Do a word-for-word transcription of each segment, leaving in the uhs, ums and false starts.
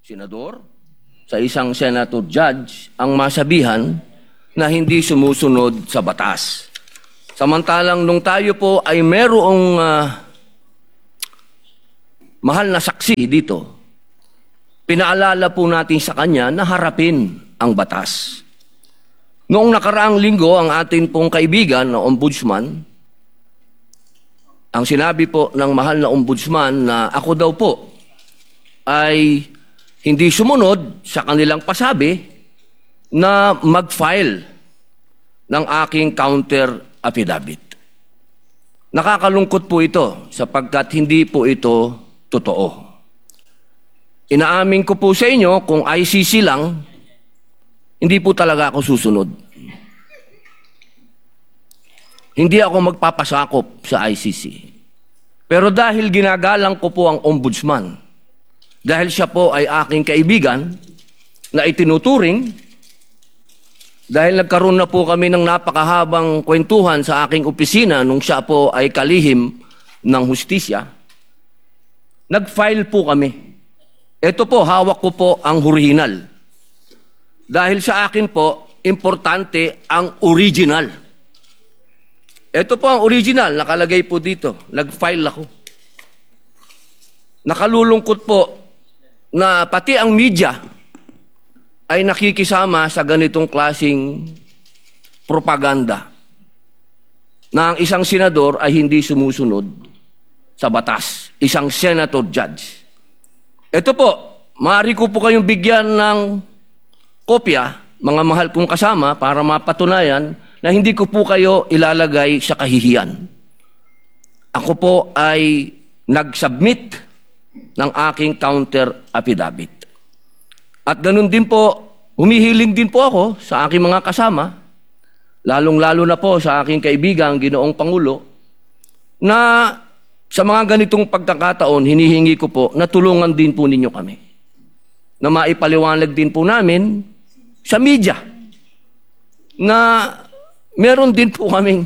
senador, sa isang senator judge ang masabihan na hindi sumusunod sa batas. Samantalang nung tayo po ay merong uh, mahal na saksi dito, pinaalala po natin sa kanya na harapin ang batas. Noong nakaraang linggo, ang atin pong kaibigan na ombudsman, ang sinabi po ng mahal na ombudsman na ako daw po ay hindi sumunod sa kanilang pasabi na mag-file ng aking counter affidavit. Nakakalungkot po ito sapagkat hindi po ito totoo. Inaamin ko po sa inyo kung I C C lang, hindi po talaga ako susunod. Hindi ako magpapasakop sa I C C. Pero dahil ginagalang ko po ang ombudsman, dahil siya po ay aking kaibigan na itinuturing, dahil nagkaroon na po kami ng napakahabang kwentuhan sa aking opisina nung siya po ay kalihim ng hustisya, nag-file po kami. Ito po, hawak ko po ang original. Dahil sa akin po, importante ang original. Ito po ang original, nakalagay po dito. Nag-file ako. Nakalulungkot po na pati ang media ay nakikisama sa ganitong klasing propaganda na ang isang senador ay hindi sumusunod sa batas. Isang senator judge. Ito po, maaari ko po kayong bigyan ng kopya, mga mahal kong kasama, para mapatunayan na hindi ko po kayo ilalagay sa kahihiyan. Ako po ay nag-submit ng aking counter affidavit. At ganun din po, humihiling din po ako sa aking mga kasama, lalong-lalo na po sa aking kaibigan, Ginoong Pangulo, na sa mga ganitong pagkakataon, hinihingi ko po na tulungan din po ninyo kami. Na maipaliwanag din po namin sa media na meron din po kaming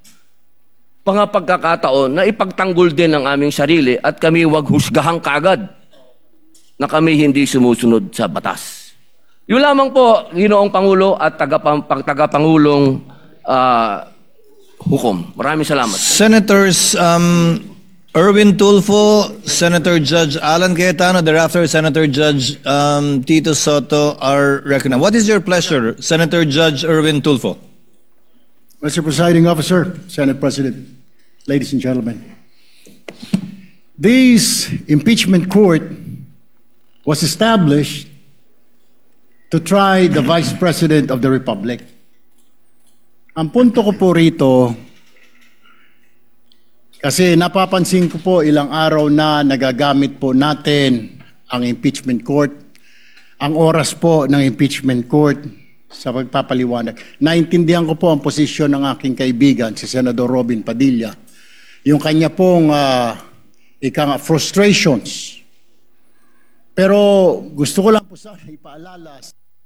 mga pagkakataon na ipagtanggol din ang aming sarili at kami wag husgahang kaagad na kami hindi sumusunod sa batas. Yun lamang po, Ginoong Pangulo at tagapangulong uh, hukom. Maraming salamat. Senators um, Erwin Tulfo, Senator Judge Alan Cayetano, thereafter Senator Judge um, Tito Soto are recognized. What is your pleasure, Senator Judge Erwin Tulfo? Mister Presiding Officer, Senate President, ladies and gentlemen, this impeachment court was established to try the Vice President of the Republic. Ang punto ko po rito, kasi napapansin ko po ilang araw na nagagamit po natin ang impeachment court, ang oras po ng impeachment court sa pagpapaliwanag. Naintindihan ko po ang posisyon ng aking kaibigan, si Senador Robin Padilla, yung kanya pong uh, ika nga, frustrations. Pero gusto ko lang po sana ipaalala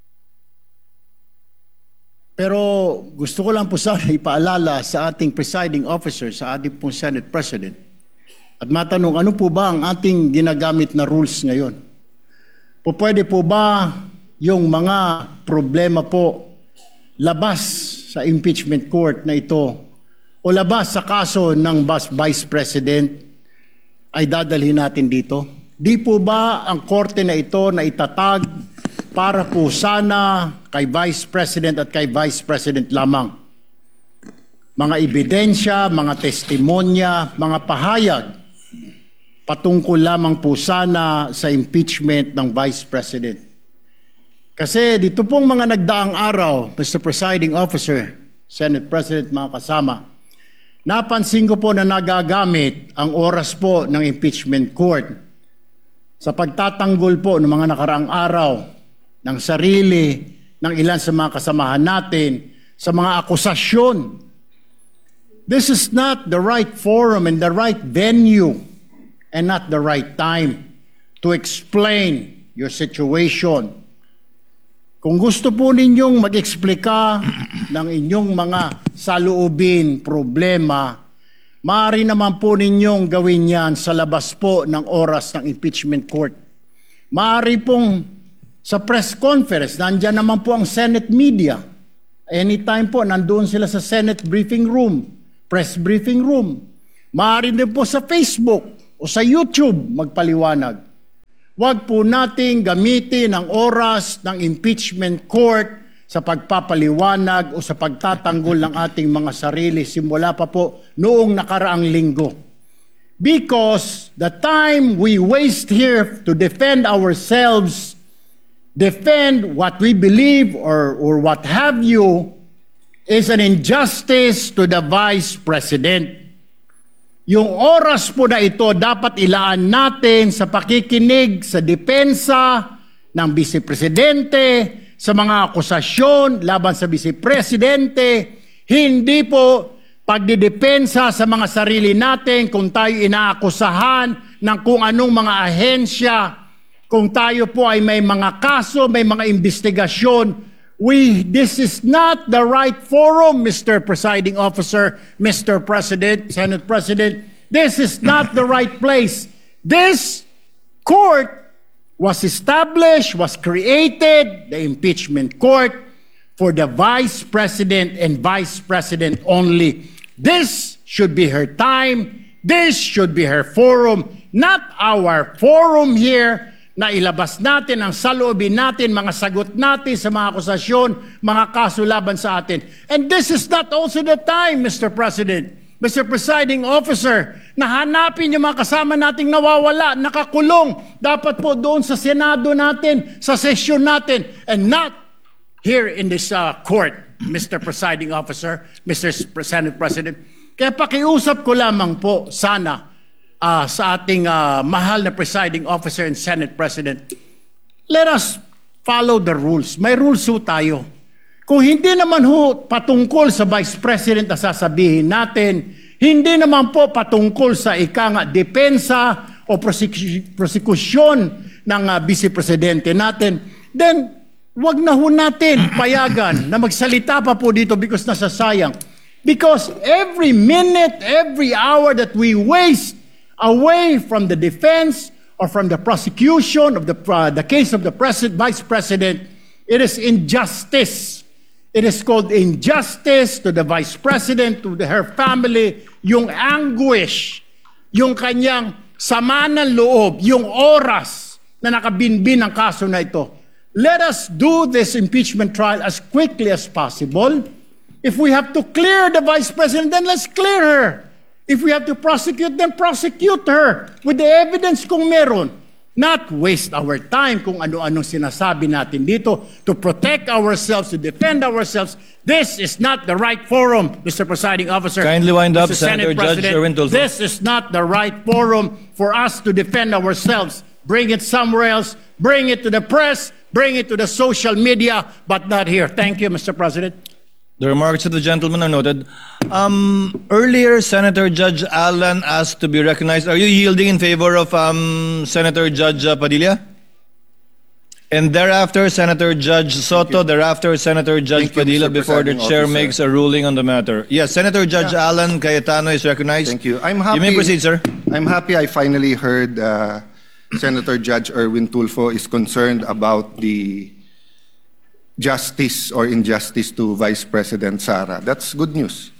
Pero gusto ko lang po sana ipaalala sa ating presiding officer, sa ating pong Senate President, at matanong, ano po ba ang ating ginagamit na rules ngayon? Po pwede po ba yung mga problema po labas sa impeachment court na ito o labas sa kaso ng Vice President ay dadalhin natin dito? Di po ba ang korte na ito na itatag para po sana kay Vice President at kay Vice President lamang? Mga ebidensya, mga testimonya, mga pahayag patungkol lamang po sana sa impeachment ng Vice President. Kasi dito pong mga nagdaang araw, Mister Presiding Officer, Senate President, mga kasama, napansin ko po na nagagamit ang oras po ng impeachment court sa pagtatanggol po ng mga nakaraang araw ng sarili, ng ilan sa mga kasamahan natin, sa mga akusasyon. This is not the right forum and the right venue and not the right time to explain your situation. Kung gusto po ninyong mag-eksplika ng inyong mga saloobin, problema, maaari naman po ninyong gawin yan sa labas po ng oras ng impeachment court. Maaari pong sa press conference, nandyan naman po ang Senate media. Anytime po, nandoon sila sa Senate briefing room, press briefing room. Maaari din po sa Facebook o sa YouTube magpaliwanag. Huwag po nating gamitin ang oras ng impeachment court sa pagpapaliwanag o sa pagtatanggol ng ating mga sarili simula pa po noong nakaraang linggo. Because the time we waste here to defend ourselves, defend what we believe or, or what have you, is an injustice to the Vice President. Yung oras po na ito dapat ilaan natin sa pakikinig sa depensa ng Vice Presidente, sa mga akusasyon laban sa Vice Presidente, hindi po pagdidepensa sa mga sarili natin kung tayo inaakusahan ng kung anong mga ahensya, kung tayo po ay may mga kaso, may mga investigasyon. We, this is not the right forum, Mister Presiding Officer, Mister President, Senate President. This is not the right place. This court was established, was created, the impeachment court, for the Vice President and Vice President only. This should be her time. This should be her forum, not our forum here na ilabas natin ang saloobin natin, mga sagot natin sa mga akusasyon, mga kaso laban sa atin. And this is not also the time, Mister President, Mister Presiding Officer, na hanapin yung mga kasama nating nawawala, nakakulong, dapat po doon sa Senado natin, sa sesyon natin, and not here in this uh, court, Mister Presiding Officer, Mister Senate President. Kaya pakiusap ko lamang po sana uh, sa ating uh, mahal na Presiding Officer and Senate President, let us follow the rules. May rules ho tayo. Kung hindi naman ho patungkol sa Vice President na sasabihin natin, hindi naman po patungkol sa ika nga depensa o prosek- prosekusyon ng uh, Vice Presidente natin, then wag na ho natin payagan na magsalita pa po dito because nasasayang. Because every minute, every hour that we waste away from the defense or from the prosecution of the, uh, the case of the President, Vice President, it is injustice. It is called injustice to the Vice President, to the, her family, yung anguish, yung kanyang sama ng loob, yung oras na nakabinbin ang kaso na ito. Let us do this impeachment trial as quickly as possible. If we have to clear the Vice President, then let's clear her. If we have to prosecute, then prosecute her with the evidence kung meron. Not waste our time kung ano-anong sinasabi natin dito to protect ourselves, to defend ourselves. This is not the right forum, Mister Presiding Officer. Kindly wind up, Mister Senator Senate Judge President. Erwin Tulfo. This is not the right forum for us to defend ourselves. Bring it somewhere else. Bring it to the press. Bring it to the social media, but not here. Thank you, Mister President. The remarks of the gentleman are noted. Um, earlier, Senator Judge Alan asked to be recognized. Are you yielding in favor of um, Senator Judge uh, Padilla? And thereafter, Senator Judge Soto, thereafter, Senator Judge Thank you, Padilla, Mister before the Presiding chair Officer. makes a ruling on the matter. Yes, Senator Judge Alan Cayetano is recognized. Thank you. I'm happy. You may proceed, sir. I'm happy I finally heard uh, Senator Judge Erwin Tulfo is concerned about the justice or injustice to Vice President Sara. That's good news.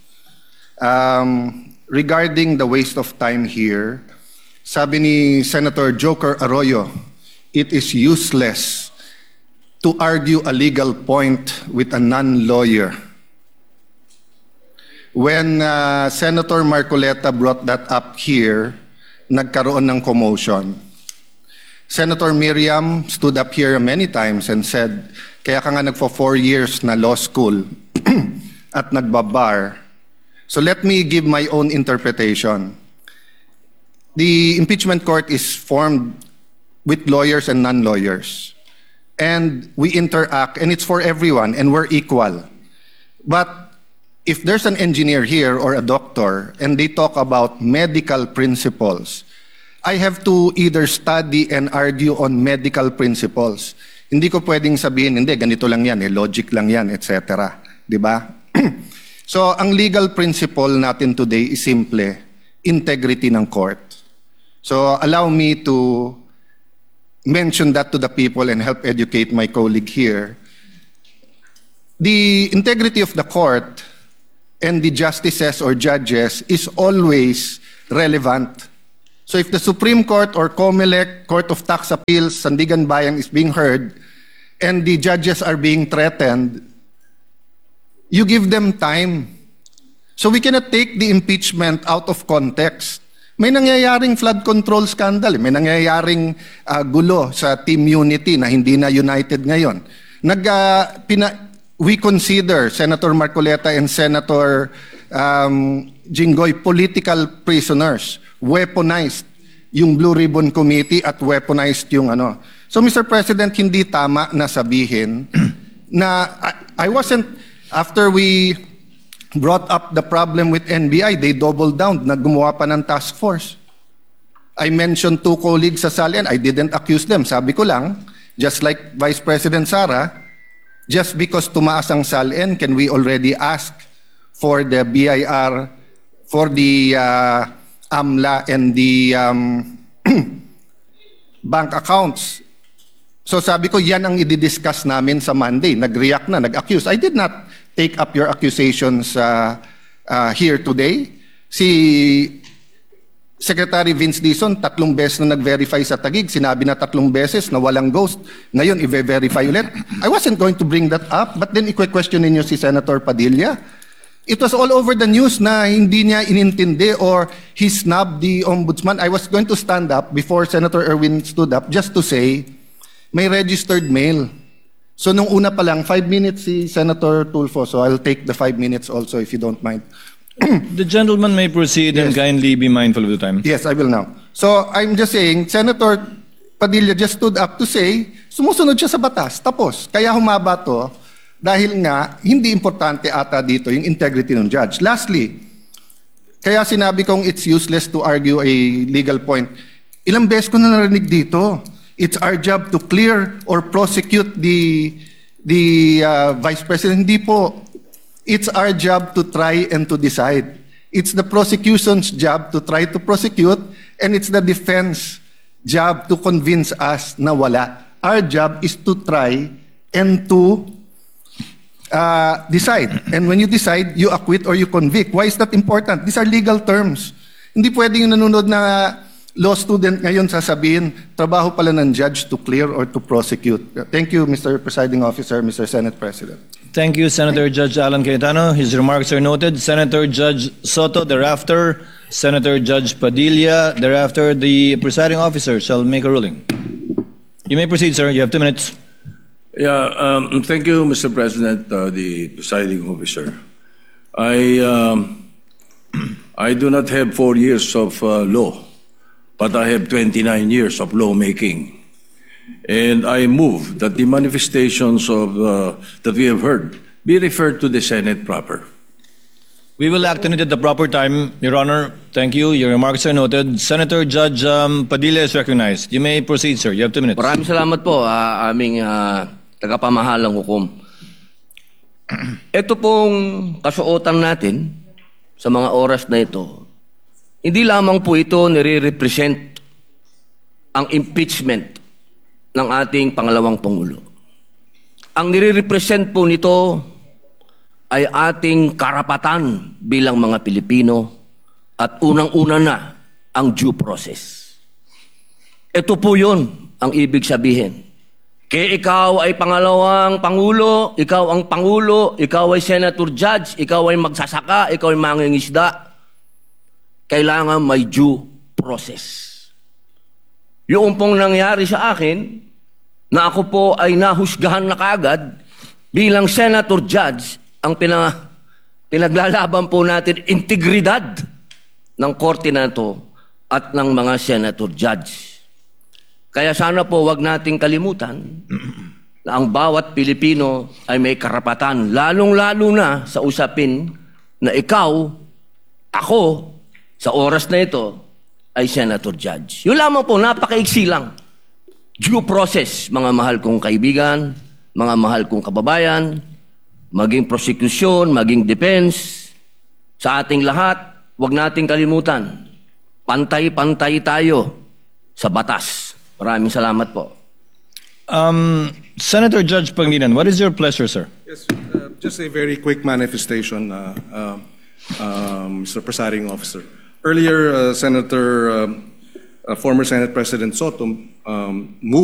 Um, regarding the waste of time here, sabi ni Senator Joker Arroyo, it is useless to argue a legal point with a non-lawyer. When uh, Senator Marcoleta brought that up here, nagkaroon ng commotion. Senator Miriam stood up here many times and said, kaya ka nga nagpo four years na law school at nagbabar. So let me give my own interpretation. The impeachment court is formed with lawyers and non-lawyers. And we interact, and it's for everyone, and we're equal. But if there's an engineer here or a doctor, and they talk about medical principles, I have to either study and argue on medical principles. Hindi ko pwedeng sabihin, hindi, ganito lang yan, eh, logic lang yan, et cetera. Diba? So, ang legal principle natin today is simple, integrity ng court. So, allow me to mention that to the people and help educate my colleague here. The integrity of the court and the justices or judges is always relevant. So if the Supreme Court or COMELEC, Court of Tax Appeals, Sandigan Bayan is being heard and the judges are being threatened, you give them time. So we cannot take the impeachment out of context. May nangyayaring flood control scandal, may nangyayaring uh, gulo sa Team Unity na hindi na united ngayon. Nag, uh, pina, we consider Senator Marcoleta and Senator um, Jinggoy political prisoners, weaponized yung Blue Ribbon Committee at weaponized yung ano. So Mister President, hindi tama na sabihin na I, I wasn't, after we brought up the problem with N B I, they doubled down, naggumawa pa ng task force. I mentioned two colleagues sa Salian, I didn't accuse them. Sabi ko lang, just like Vice President Sara, just because tumaas ang Salian, can we already ask for the B I R, for the uh, AMLA and the um, bank accounts? So sabi ko, yan ang i-discuss namin sa Monday. Nag-react na, nag-accuse. I did not take up your accusations uh, uh, here today. Si Secretary Vince Dizon, tatlong beses na nag-verify sa Taguig, sinabi na tatlong beses na walang ghost. Ngayon, i-verify ulit. I wasn't going to bring that up, but then i-question ninyo si Senator Padilla. It was all over the news na hindi niya inintindi or he snubbed the ombudsman. I was going to stand up before Senator Erwin stood up just to say, may registered mail. So nung una pa lang, five minutes si Senator Tulfo, so I'll take the five minutes also if you don't mind. The gentleman may proceed and Yes. kindly be mindful of the time. Yes, I will now. So I'm just saying, Senator Padilla just stood up to say, sumusunod siya sa batas, tapos. Kaya humaba to, dahil nga, hindi importante ata dito yung integrity ng judge. Lastly, kaya sinabi kong it's useless to argue a legal point. Ilang beses ko na narinig dito, it's our job to clear or prosecute the the uh, Vice President. Hindi po. It's our job to try and to decide. It's the prosecution's job to try to prosecute, and it's the defense job to convince us na wala. Our job is to try and to uh, decide. And when you decide, you acquit or you convict. Why is that important? These are legal terms. Hindi pwedeng yung nanonood na law student ngayon sasabihin, trabaho pala ng judge to clear or to prosecute. Thank you, Mister Presiding Officer, Mister Senate President. Thank you, Senator Judge Alan Cayetano. His remarks are noted. Senator Judge Soto, thereafter, Senator Judge Padilla, thereafter, the presiding officer shall make a ruling. You may proceed, sir. You have two minutes. Yeah, um, thank you, Mister President, uh, the presiding officer. I, um, I do not have four years of uh, law, but I have twenty-nine years of lawmaking. And I move that the manifestations of uh, that we have heard be referred to the Senate proper. We will act on it at the proper time, Your Honor. Thank you. Your remarks are noted. Senator Judge um, Padilla is recognized. You may proceed, sir. You have two minutes. Maraming salamat po, ah, aming ah, tagapamahalang hukom. Ito pong kasuotan natin sa mga oras na ito, hindi lamang po ito nire-represent ang impeachment ng ating pangalawang Pangulo. Ang nire-represent po nito ay ating karapatan bilang mga Pilipino at unang-una na ang due process. Ito po yun ang ibig sabihin. Kaya ikaw ay pangalawang Pangulo, ikaw ang Pangulo, ikaw ay Senator Judge, ikaw ay magsasaka, ikaw ay mangingisda, kailangan may due process. Yung pong nangyari sa akin, na ako po ay nahusgahan na kaagad bilang Senator Judge, ang pina, pinaglalaban po natin integridad ng korte na ito at ng mga Senator Judge. Kaya sana po wag nating kalimutan na ang bawat Pilipino ay may karapatan, lalong-lalo na sa usapin na ikaw, ako, sa oras na ito, ay Senator Judge. Yun lamang po, napakaiksi lang. Due process, mga mahal kong kaibigan, mga mahal kong kababayan, maging prosecution, maging defense, sa ating lahat, wag nating kalimutan, pantay-pantay tayo sa batas. Maraming salamat po. Um, Senator Judge Pangilinan, what is your pleasure, sir? Yes, uh, just a very quick manifestation, uh, uh, um, Mister Presiding Officer. Earlier, uh, Senator, um, uh, former Senate President Soto um, moved